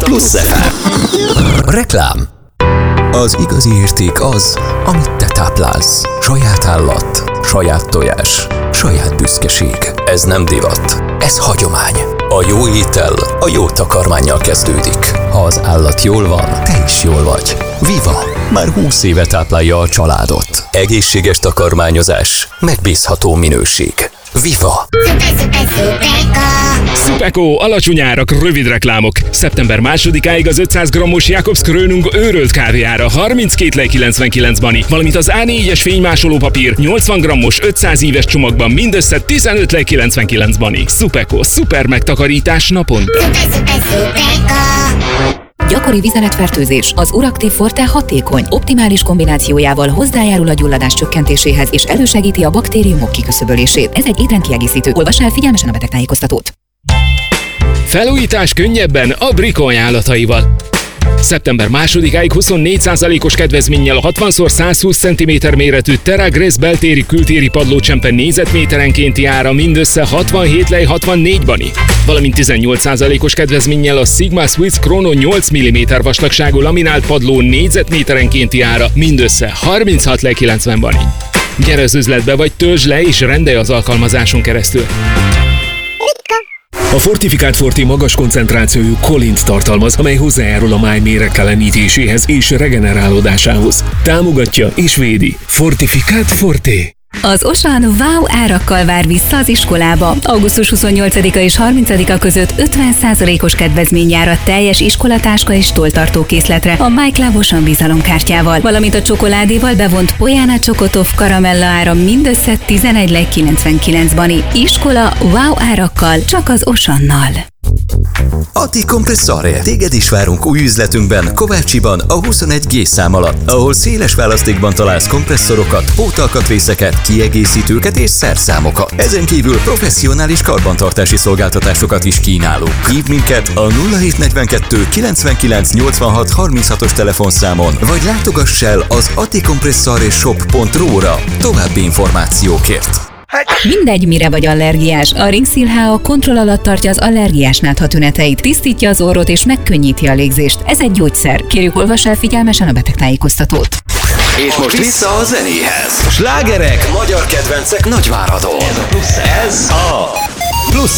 Plusz FM. Reklám. Az igazi érték az, amit te táplálsz. Saját állat, saját tojás, saját büszkeség. Ez nem divat, ez hagyomány. A jó étel a jó takarmánnyal kezdődik. Ha az állat jól van, te is jól vagy. Viva! Már 20 éve táplálja a családot. Egészséges takarmányozás, megbízható minőség. Viva! Supeko, alacsony árak, rövid reklámok. Szeptember 2-áig az 500 g-os Jakobs Krönung őrölt kávéára 32,99 bani, valamint az A4-es fénymásoló papír 80 g-os 500 íves csomagban mindössze 15,99 bani. Supeko, szuper megtakarítás naponta. Gyakori vizeletfertőzés. Az Uractiv Forte hatékony, optimális kombinációjával hozzájárul a gyulladás csökkentéséhez és elősegíti a baktériumok kiköszöbölését. Ez egy étrendkiegészítő. Olvass el figyelmesen a betegtájékoztatót. Felújítás könnyebben a Brico ajánlataival. Szeptember 2-áig 24%-os kedvezménnyel a 60x120 cm méretű TerraGrace beltéri kültéri padlócsempe négyzetméterenkénti ára mindössze 67,64 bani, valamint 18%-os kedvezménnyel a Sigma Switch Chrono 8 mm vastagságú laminált padló négyzetméterenkénti ára mindössze 36,90 bani. Gyere az üzletbe, vagy töltsd le és rendelj az alkalmazáson keresztül. A Fortifikált Forte magas koncentrációjú kolint tartalmaz, amely hozzájárul a máj méregtelenítéséhez és regenerálódásához. Támogatja és védi. Fortifikált Forte. Az Osan wow árakkal vár vissza az iskolába. Augusztus 28-a és 30-a között 50%-os kedvezmény jár a teljes iskolatáska és tolltartó készletre a MyClub Osan bizalomkártyával, valamint a csokoládéval bevont Pojána Csokotov karamella ára mindössze 11,99 bani. Iskola wow árakkal, csak az Osannal. Ati Compressore. Téged is várunk új üzletünkben, Kovácsiban, a 21G szám alatt, ahol széles választékban találsz kompresszorokat, pótalkatrészeket, kiegészítőket és szerszámokat. Ezen kívül professzionális karbantartási szolgáltatásokat is kínálunk. Hívd minket a 0742 99 86 36-os telefonszámon, vagy látogass el az aticompressoreshop.ru-ra további információkért. Mindegy, mire vagy allergiás. A Ringsil HA kontroll alatt tartja az allergiás nátha tüneteit, tisztítja az orrot és megkönnyíti a légzést. Ez egy gyógyszer. Kérjük, olvass el figyelmesen a betegtájékoztatót. És most vissza a zenéhez. Slágerek, magyar kedvencek Nagyváradon. Ez a Plusz